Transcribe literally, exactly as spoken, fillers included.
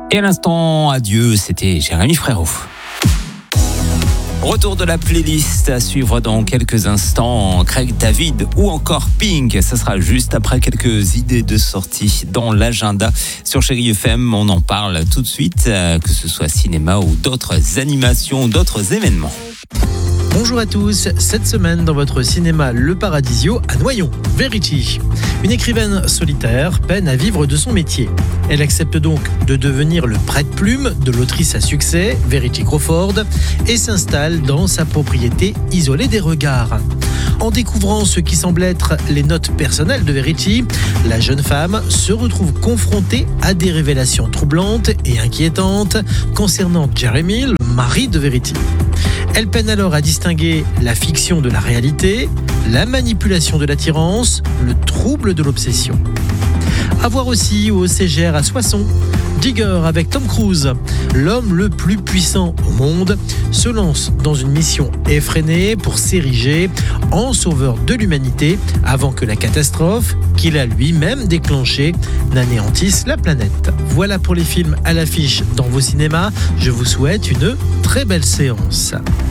Et à l'instant, adieu, c'était Jérémy Frérot. Retour de la playlist à suivre dans quelques instants. Craig David ou encore Pink. Ça sera juste après quelques idées de sortie dans l'agenda. Sur Chérie F M, on en parle tout de suite, que ce soit cinéma ou d'autres animations, d'autres événements. Bonjour à tous, cette semaine dans votre cinéma Le Paradisio à Noyon, Verity. Une écrivaine solitaire peine à vivre de son métier. Elle accepte donc de devenir le prête-plume de l'autrice à succès, Verity Crawford, et s'installe dans sa propriété isolée des regards. En découvrant ce qui semble être les notes personnelles de Verity, la jeune femme se retrouve confrontée à des révélations troublantes et inquiétantes concernant Jeremy, le mari de Verity. Elle peine alors à distinguer la fiction de la réalité, la manipulation de l'attirance, le trouble de l'obsession. À voir aussi au C G R à Soissons, Digger avec Tom Cruise, l'homme le plus puissant au monde, se lance dans une mission effrénée pour s'ériger en sauveur de l'humanité avant que la catastrophe qu'il a lui-même déclenchée n'anéantisse la planète. Voilà pour les films à l'affiche dans vos cinémas. Je vous souhaite une très belle séance.